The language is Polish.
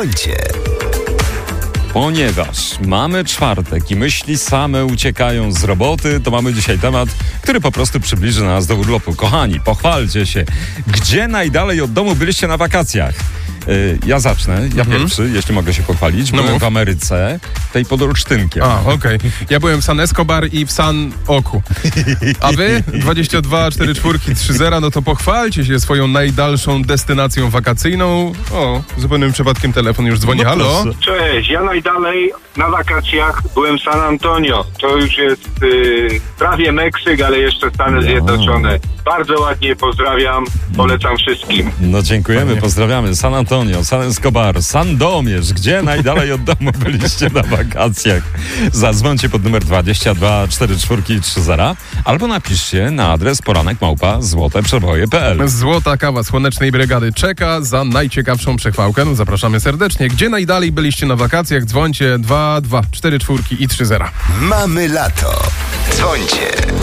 Dzwońcie. Ponieważ mamy czwartek i myśli same uciekają z roboty, to mamy dzisiaj temat, który po prostu przybliży nas do urlopu. Kochani, pochwalcie się. Gdzie najdalej od domu byliście na wakacjach? Ja zacznę, pierwszy, jeśli mogę się pochwalić. Byłem w Ameryce, tej pod Olsztynkiem. Okej. Ja byłem w San Escobar i w San Oku. A wy? 22 44 30, no to pochwalcie się swoją najdalszą destynacją wakacyjną. Zupełnym przypadkiem telefon już dzwoni. Halo? Proszę. Cześć, ja najdalej na wakacjach byłem w San Antonio. To już jest prawie Meksyk, ale jeszcze Stany Zjednoczone. Bardzo ładnie, pozdrawiam, polecam wszystkim. No dziękujemy, pozdrawiamy. San Antonio, San Escobar, Sandomierz. Gdzie najdalej od domu byliście na wakacjach? Zadzwońcie pod numer 22 44 30 albo napiszcie na adres poranek@złoteprzeboje.pl. Złota kawa Słonecznej Brygady czeka za najciekawszą przechwałkę. No zapraszamy serdecznie. Gdzie najdalej byliście na wakacjach? Dzwońcie 22 44 i 30. Mamy lato. Dzwońcie.